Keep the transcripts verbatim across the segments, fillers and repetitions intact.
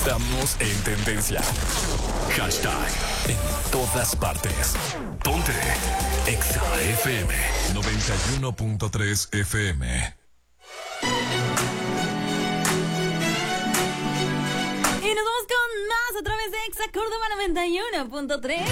Estamos en tendencia. Hashtag en todas partes. Ponte Exa F M noventa y uno punto tres F M. Y nos vamos con más a través de Exa Córdoba noventa y uno punto tres.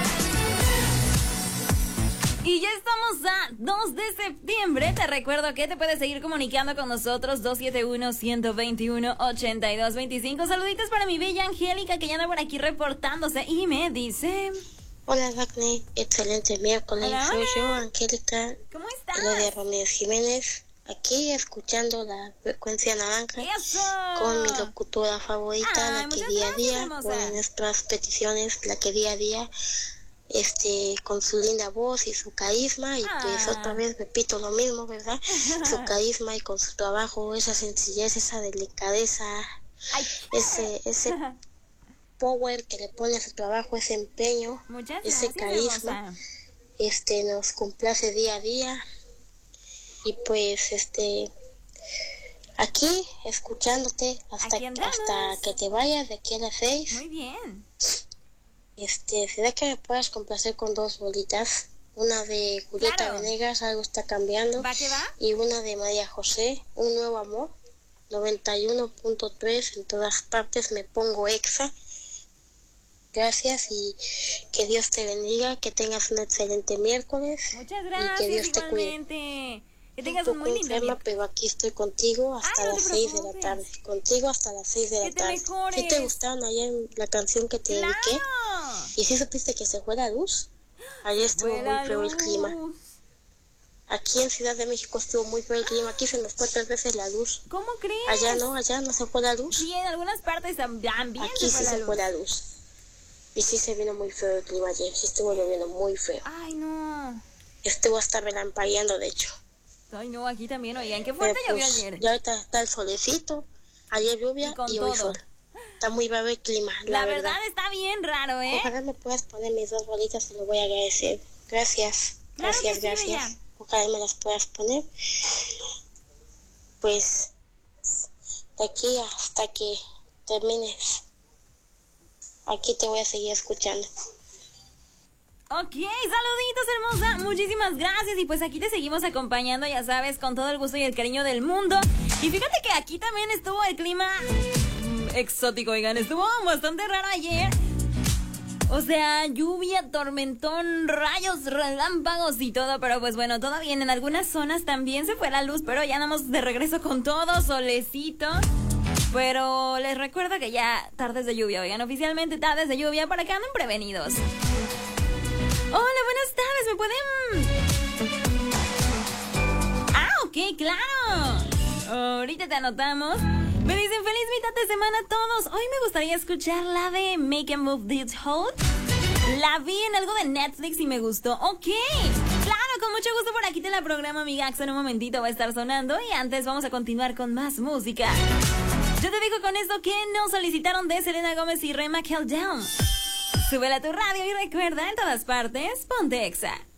Y ya estamos a dos de septiembre. Te recuerdo que te puedes seguir comunicando con nosotros. Dos siete uno, uno dos uno, ocho dos dos cinco. Saluditos para mi bella Angélica, que ya anda por aquí reportándose y me dice... Hola, Dafne. Excelente miércoles. Hola, Soy hola. yo, Angélica. ¿Cómo estás? Gloria Ramírez Jiménez. Aquí escuchando la frecuencia naranja. ¡Eso! Con mi locutora favorita, Ay, la que muchas día a gracias, día, hermosa. con nuestras peticiones, la que día a día, este, con su linda voz y su carisma, y pues Ah. otra vez repito lo mismo, ¿verdad? Su carisma y con su trabajo, esa sencillez, esa delicadeza, Ay. ese, ese power que le pone a su trabajo, ese empeño, Muchas ese gracias, carisma, hermosa. este, nos complace día a día. Y pues, este, aquí escuchándote hasta, Aquí andamos. hasta que te vayas de aquí a las seis. Muy bien. Este, ¿será que me puedas complacer con dos bolitas? Una de Julieta Claro. Venegas, Algo está cambiando. ¿Va que va? Y una de María José, Un nuevo amor. noventa y uno punto tres, en todas partes me pongo Exa. Gracias y que Dios te bendiga, que tengas un excelente miércoles. Muchas Y que gracias, Dios te cuide. igualmente. Que tengas Un un poco muy lindo enferma, día. pero aquí estoy contigo hasta Ay, no las te seis de la preocupes. tarde. Contigo hasta las seis de Que la te tarde. mejores. ¿Sí te gustaron ayer la canción que te dediqué? ¡Claro! ¿Y si supiste que se fue la luz? Ayer estuvo Fue muy la feo el clima. luz. Aquí en Ciudad de México estuvo muy feo el clima. Aquí se nos fue tres veces la luz. ¿Cómo crees? Allá no, allá no se fue la luz. Sí, en algunas partes también Aquí se fue sí la se luz. fue la luz. Y sí se vino muy feo el clima ayer. Sí estuvo lloviendo muy feo. Ay, no. Estuvo hasta relampagueando, de hecho. Ay, no, aquí también, oigan, qué Pero fuerte llovió pues, ayer. ya ahorita está el solecito. Ayer lluvia Y con y, hoy todo. sol. Está muy bravo el clima, La, la, verdad está bien raro, ¿eh? Ojalá me puedas poner mis dos bolitas, te lo voy a agradecer. Gracias, Claro gracias, que sí, gracias. bella. Ojalá me las puedas poner. Pues, de aquí hasta que termines, aquí te voy a seguir escuchando. Ok, saluditos, hermosa. Muchísimas gracias. Y pues aquí te seguimos acompañando, ya sabes, con todo el gusto y el cariño del mundo. Y fíjate que aquí también estuvo el clima mm, exótico, oigan. Estuvo bastante raro ayer. O sea, lluvia, tormentón, rayos, relámpagos y todo. Pero pues bueno, todo bien. En algunas zonas también se fue la luz, pero ya andamos de regreso con todo, solecito. Pero les recuerdo que ya tardes de lluvia, oigan, oficialmente tardes de lluvia para que anden prevenidos. Hola, buenas tardes, ¿me pueden...? Ah, ok, claro. Ahorita te anotamos. Me dicen feliz mitad de semana a todos. Hoy me gustaría escuchar la de Make a Move This Hold. La vi en algo de Netflix y me gustó. Ok, claro, con mucho gusto por aquí te la programa, amiga. En un momentito va a estar sonando. Y antes vamos a continuar con más música. Yo te digo con esto que nos solicitaron de Selena Gómez y Rema Down. Súbela a tu radio y recuerda, en todas partes, ponte Exa.